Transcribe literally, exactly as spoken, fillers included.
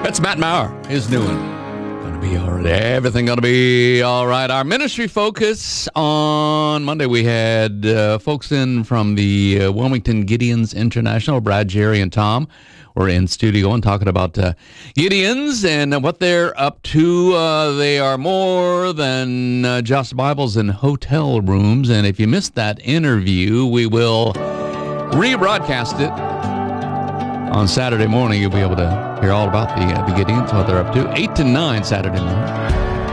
That's Matt Maurer, his new one. Gonna be all right. Everything gonna be all right. Our ministry focus on Monday, we had uh, folks in from the uh, Wilmington Gideons International. Brad, Jerry, and Tom were in studio and talking about uh, Gideons and what they're up to. Uh, they are more than uh, just Bibles in hotel rooms. And if you missed that interview, we will rebroadcast it on Saturday morning. You'll be able to hear all about the, uh, the Gideons, what they're up to. eight to nine Saturday morning.